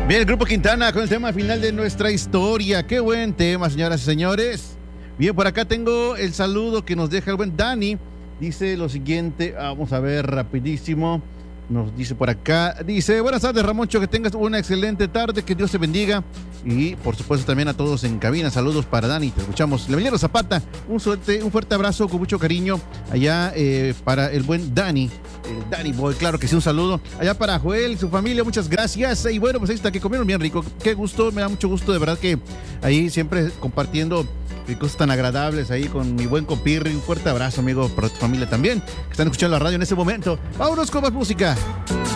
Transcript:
Bien, el Grupo Quintana con el tema final de nuestra historia. Qué buen tema, señoras y señores. Bien, por acá tengo el saludo que nos deja el buen Dani. Dice lo siguiente, vamos a ver rapidísimo. Nos dice por acá, dice: buenas tardes, Ramoncho, que tengas una excelente tarde, que Dios te bendiga. Y por supuesto también a todos en cabina, saludos para Dani, te escuchamos. Emiliano Zapata, un fuerte abrazo con mucho cariño allá para el buen Dani, el Dani Boy, claro que sí, un saludo. Allá para Joel y su familia, muchas gracias. Y bueno, pues ahí está, que comieron bien rico, qué gusto, me da mucho gusto, de verdad que ahí siempre compartiendo cosas tan agradables ahí con mi buen compirri. Un fuerte abrazo, amigo, para tu familia también, que están escuchando la radio en este momento. Vámonos con más música.